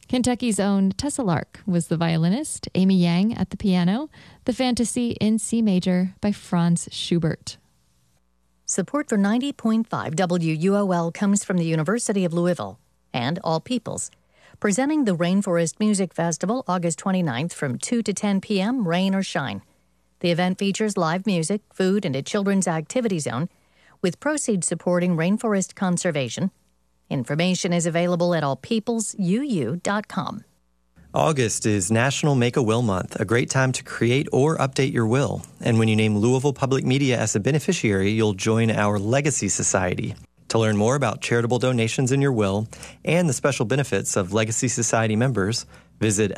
Kentucky's own Tessa Lark was the violinist, Amy Yang at the piano, the Fantasy in C major by Franz Schubert. Support for 90.5 WUOL comes from the University of Louisville and All Peoples, presenting the Rainforest Music Festival August 29th from 2 to 10 p.m., rain or shine. The event features live music, food, and a children's activity zone, with proceeds supporting rainforest conservation. Information is available at allpeoplesuu.com. August is National Make-A-Will Month, a great time to create or update your will. And when you name Louisville Public Media as a beneficiary, you'll join our Legacy Society. To learn more about charitable donations in your will and the special benefits of Legacy Society members, visit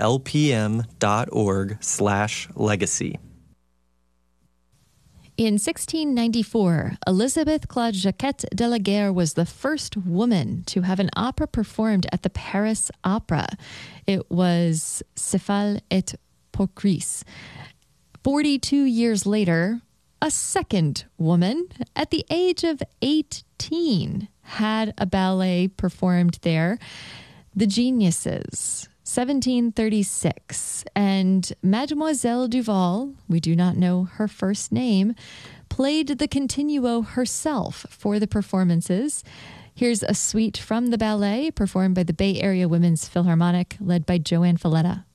lpm.org/legacy. In 1694, Elizabeth Claude Jacquet de la Guerre was the first woman to have an opera performed at the Paris Opera. It was Cephale et Procris. 42 years later, a second woman, at the age of 18, had a ballet performed there, The Geniuses. 1736, and Mademoiselle Duval, we do not know her first name, played the continuo herself for the performances. Here's a suite from the ballet performed by the Bay Area Women's Philharmonic, led by Joanne Falletta.